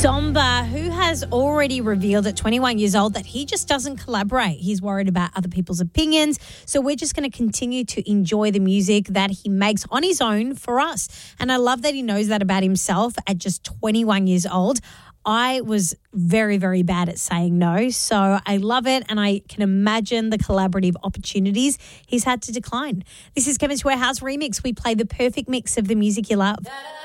Zomba, who has already revealed at 21 years old that he just doesn't collaborate. He's worried about other people's opinions. So we're just going to continue to enjoy the music that he makes on his own for us. And I love that he knows that about himself at just 21 years old. I was very, very bad at saying no. So I love it. And I can imagine the collaborative opportunities he's had to decline. This is Kevin's Warehouse Remix. We play the perfect mix of the music you love.